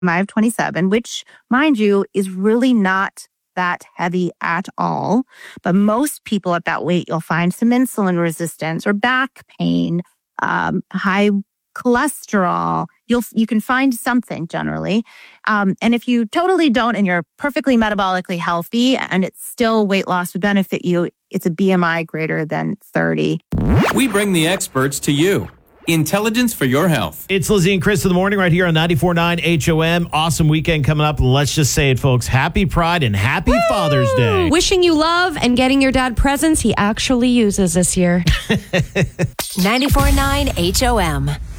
I have 27, which, mind you, is really not that heavy at all. But most people at that weight, you'll find some insulin resistance or back pain, high cholesterol. You can find something generally. And if you totally don't and you're perfectly metabolically healthy and it's still weight loss would benefit you, it's a BMI greater than 30. We bring the experts to you. Intelligence for your health. It's Lizzie and Chris in the morning right here on 94.9 HOM. Awesome weekend coming up. And let's just say it, folks. Happy Pride and happy Father's Day. Wishing you love and getting your dad presents he actually uses this year. 94.9 HOM.